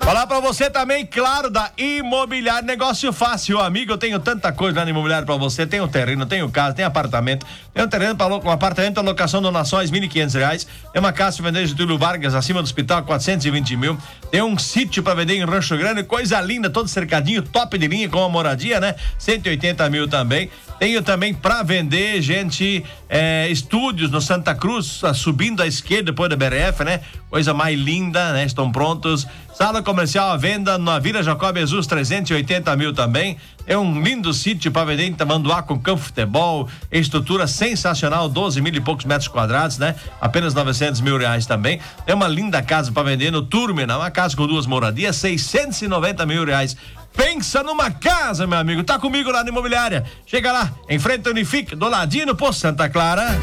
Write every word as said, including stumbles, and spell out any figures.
Falar pra você também, claro, da Imobiliária Negócio Fácil, amigo. Eu tenho tanta coisa lá na Imobiliária pra você. Tem um terreno, tem um casa, tem apartamento. Tem um terreno para um apartamento, a locação donações mil e quinhentos reais. Tem uma casa pra vender em Getúlio Vargas, acima do hospital, quatrocentos e vinte mil. Tem um sítio pra vender em Rancho Grande, coisa linda, todo cercadinho, top de linha, com uma moradia, né? cento e oitenta mil também. Tenho também pra vender, gente, é, estúdios no Santa Cruz, subindo à esquerda depois da B R F, né? Coisa mais linda, né? Estão prontos. Sala comercial à venda na Vila Jacob Jesus, trezentos e oitenta mil também. É um lindo sítio para vender em Tamanduá, com campo de futebol, estrutura sensacional, doze mil e poucos metros quadrados, né? Apenas novecentos mil reais também. Tem uma linda casa para vender no Turmina, uma casa com duas moradias, seiscentos e noventa mil reais. Pensa numa casa, meu amigo. Tá comigo lá na Imobiliária. Chega lá, em frente ao Unifique, do ladinho, pô, Santa Clara.